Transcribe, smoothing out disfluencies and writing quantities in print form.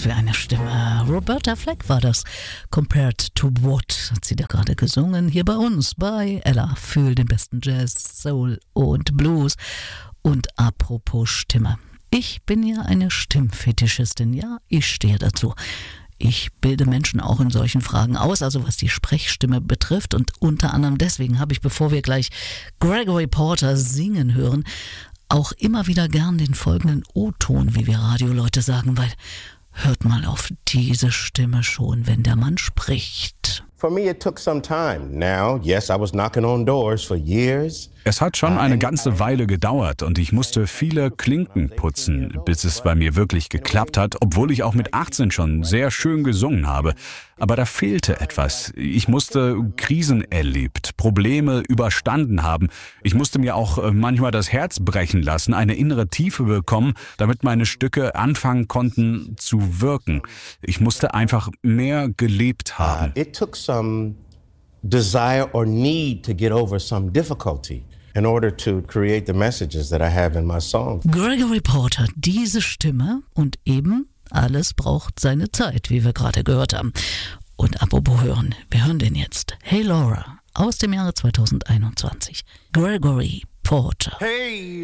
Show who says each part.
Speaker 1: für eine Stimme. Roberta Flack war das. Compared to what hat sie da gerade gesungen. Hier bei uns, bei Ella, für den besten Jazz, Soul und Blues. Und apropos Stimme. Ich bin ja eine Stimmfetischistin. Ja, ich stehe dazu. Ich bilde Menschen auch in solchen Fragen aus, also was die Sprechstimme betrifft. Und unter anderem deswegen habe ich, bevor wir gleich Gregory Porter singen hören, auch immer wieder gern den folgenden O-Ton, wie wir Radioleute sagen, weil hört mal auf diese Stimme schon, wenn der Mann spricht.
Speaker 2: For me, it took some time. Now, yes, I was knocking on doors for years.
Speaker 3: Es hat schon eine ganze Weile gedauert und ich musste viele Klinken putzen, bis es bei mir wirklich geklappt hat, obwohl ich auch mit 18 schon sehr schön gesungen habe. Aber da fehlte etwas. Ich musste Krisen erlebt, Probleme überstanden haben. Ich musste mir auch manchmal das Herz brechen lassen, eine innere Tiefe bekommen, damit meine Stücke anfangen konnten zu wirken. Ich musste einfach mehr gelebt haben.
Speaker 2: It took some desire or need to get over some difficulty in order to create the messages that I have in my songs.
Speaker 1: Gregory Porter, diese Stimme und eben alles braucht seine Zeit, wie wir gerade gehört haben. Und apropos hören, wir hören den jetzt. Hey Laura aus dem Jahre 2021. Gregory Porter.
Speaker 2: Hey